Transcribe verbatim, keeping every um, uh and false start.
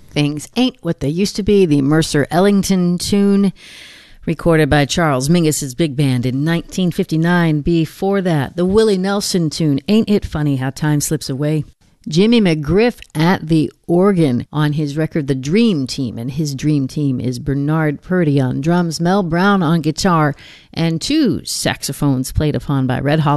Things Ain't What They Used to Be, the Mercer Ellington tune, recorded by Charles Mingus's big band in nineteen fifty-nine. Before that, the Willie Nelson tune, Ain't It Funny How Time Slips Away. Jimmy McGriff at the organ on his record The Dream Team, and his Dream Team is Bernard Purdy on drums, Mel Brown on guitar, and two saxophones played upon by Red Hollow